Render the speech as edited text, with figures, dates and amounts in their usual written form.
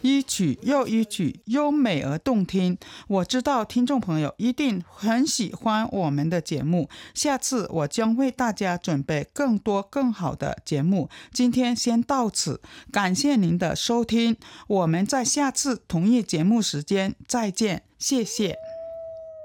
一曲又一曲，优美而动听。我知道听众朋友一定很喜欢我们的节目，下次我将为大家准备更多更好的节目。今天先到此，感谢您的收听，我们在下次同一节目时间再见，谢谢。